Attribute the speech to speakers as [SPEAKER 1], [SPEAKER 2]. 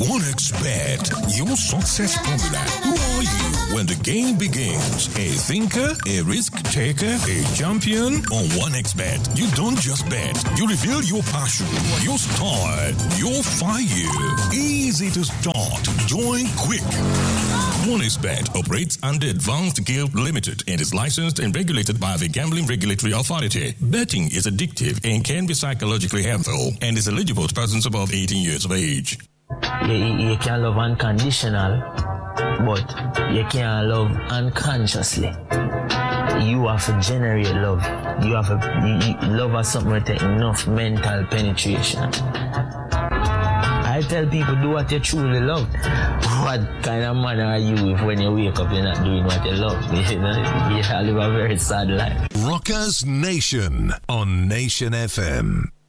[SPEAKER 1] 1xBet, your success formula. Who are you when the game begins? A thinker, a risk taker, a champion? On 1xBet, you don't just bet. You reveal your passion, your style, your fire. Easy to start. Join quick. 1xBet operates under Advanced Guild Limited and is licensed and regulated by the Gambling Regulatory Authority. Betting is addictive and can be psychologically harmful and is eligible to persons above 18 years of age.
[SPEAKER 2] You can love unconditional, but you can't love unconsciously. You have to generate love. You have to love has something to take enough mental penetration. I tell people, do what you truly love. What kind of man are you if when you wake up you're not doing what you love? You know, you live a very sad life.
[SPEAKER 1] Rockers Nation on Nation FM.